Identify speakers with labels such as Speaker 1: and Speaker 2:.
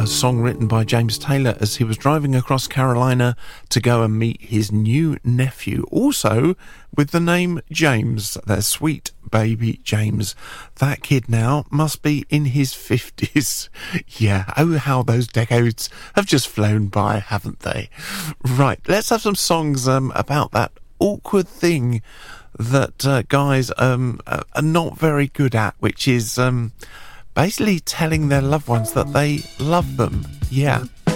Speaker 1: song written by James Taylor as he was driving across Carolina to go and meet his new nephew, also with the name James, their sweet baby James. That kid now must be in his 50s. Yeah, oh how those decades have just flown by, haven't they? Right, let's have some songs about that awkward thing that guys are not very good at, which is basically telling their loved ones that they love them. Yeah.